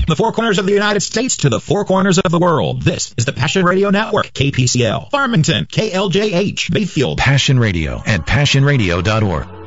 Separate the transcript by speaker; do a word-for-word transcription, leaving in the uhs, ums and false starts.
Speaker 1: the four corners of the United States to the four corners of the world. This is the Passion Radio Network, K P C L, Farmington, K L J H, Bayfield.
Speaker 2: Passion Radio at passion radio dot org.